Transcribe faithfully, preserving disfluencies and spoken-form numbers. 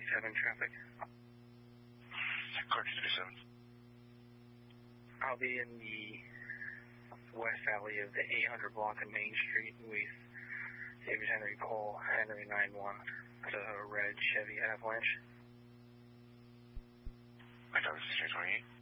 thirty-seven traffic. Car two thirty-seven. I'll be in the west alley of the eight hundred block of Main Street with David Henry Cole, Henry nine one. It's a red Chevy Avalanche. I got sixteen twenty-eight.